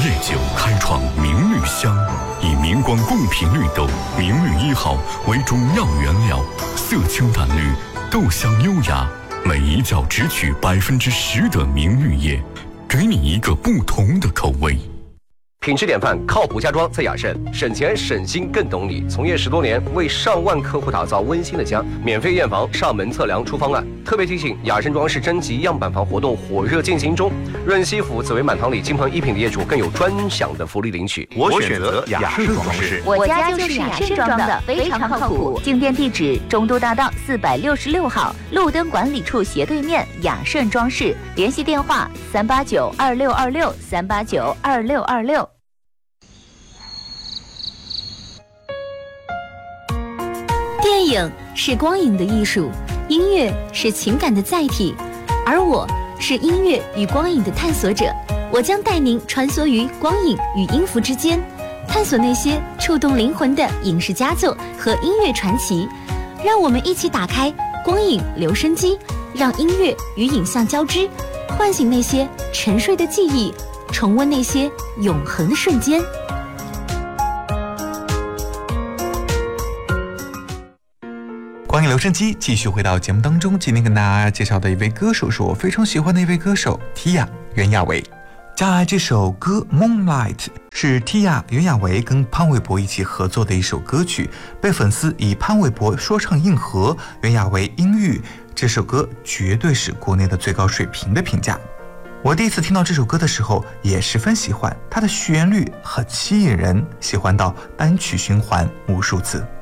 烈酒开创明绿香，以明光贡品绿豆明绿1号为中药原料，色清淡绿，豆香优雅，每一角只取10%的明绿叶，给你一个不同的口味。 品质典范，靠谱家装在雅盛，省钱省心更懂你。从业10多年，为上万客户打造温馨的家，免费验房、上门测量、出方案。特别提醒，雅盛装饰征集样板房活动火热进行中，润西府、紫薇满堂里金鹏一品的业主更有专享的福利领取。 我选择雅盛装饰， 我家就是雅盛装的，非常靠谱。进店地址：中都大道466号，路灯管理处斜对面，雅盛装饰。联系电话：3892626，3892626。 电影是光影的艺术，音乐是情感的载体，而我是音乐与光影的探索者。我将带您穿梭于光影与音符之间，探索那些触动灵魂的影视佳作和音乐传奇。让我们一起打开光影留声机，让音乐与影像交织，唤醒那些沉睡的记忆，重温那些永恒的瞬间。 光影留声机继续回到节目当中，今天跟大家介绍的一位歌手是我非常喜欢的一位歌手 Tia 袁娅维。接下来这首歌 Moonlight 是 Tia 袁娅维跟潘玮柏一起合作的一首歌曲，被粉丝以潘玮柏说唱硬核，袁娅维音域，这首歌绝对是国内的最高水平的评价。我第一次听到这首歌的时候也十分喜欢，它的旋律很吸引人，喜欢到单曲循环无数次。